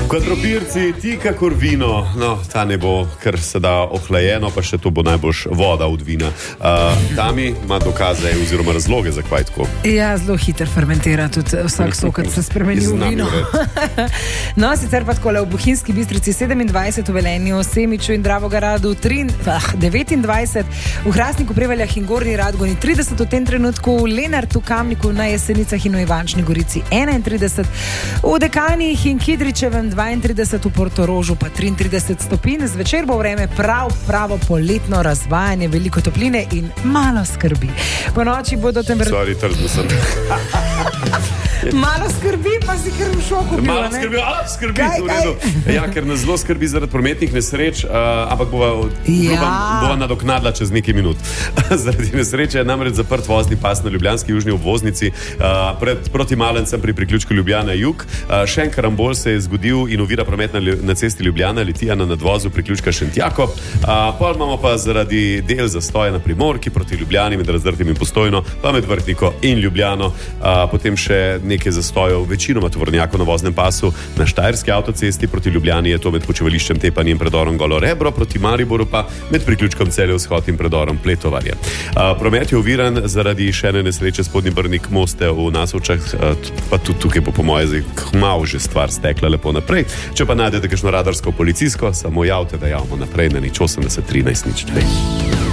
Kvadropirci, ti kakor vino, no, ta ne bo, ker se da ohlajeno, pa še to bo najboljš voda od vina. Tami ima dokaze oziroma razloge, zakaj tako. Ja, zelo hitro fermentira tudi vsak sokat se spremeni v vino. No, sicer pa takole v Bohinjski Bistrici 27, v Velenju, Semiču in Dravogradu 29, v Hrastniku, Prevaljah in Gornji Radgoni 30 v tem trenutku, v Lenartu, Kamniku, na Jesenicah in v Ivančni Gorici 31, v Dekanjih in Kidričevem 32, v Portorožu pa 33 stopinj. Zvečer bo vreme pravo poletno razvajanje, veliko topline in malo skrbi. Po noči bodo Sorry, trzno sem. Malo skrbi, pa si kar v šoku bil, Malo skrbi, v redu. Ja, ker nas zelo skrbi zaradi prometnih nesreč, ampak bova nadoknadla čez nekaj minut. Zaradi nesreče je namreč zaprt vozni pas na ljubljanski južni obvoznici proti Malencem pri priključku Ljubljana jug. Še en karambol se je zgodil in ovira promet na cesti Ljubljana Litija na nadvozu priključka Šentjakov. Pol imamo pa zaradi del zastoja na Primorki proti Ljubljani med Razdrtim in Postojno, pa med Vrhniko in Ljubljano. Potem še nekaj zastojev, večinoma tovornjakov na voznem pasu. Na Štajerski avtocesti proti Ljubljani je to med počivališčem Tepanje in predorom Golo Rebro, proti Mariboru pa med priključkom Celje Vzhod in predorom Pletovarje. Promet je oviran zaradi še ene nesreče Spodnji Brnik Moste v Nasovčah, pa tudi tukaj bo po moje zdaj kmalu že stvar stekla lepo naprej. Če pa najdete kakšno radarsko policijsko, samo javite, da javimo naprej na 080 13 02.